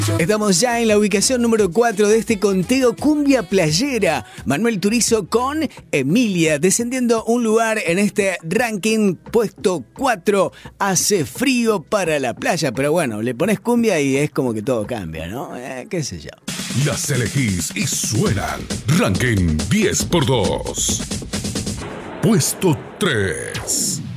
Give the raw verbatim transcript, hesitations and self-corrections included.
Estamos ya en la ubicación número cuatro de este conteo Cumbia Playera. Manuel Turizo con Emilia, descendiendo un lugar en este ranking, puesto cuatro. Hace frío para la playa, pero bueno, le pones cumbia y es como que todo cambia, ¿no? Eh, qué sé yo. Las elegís y suenan. Ranking diez por dos. Puesto tres.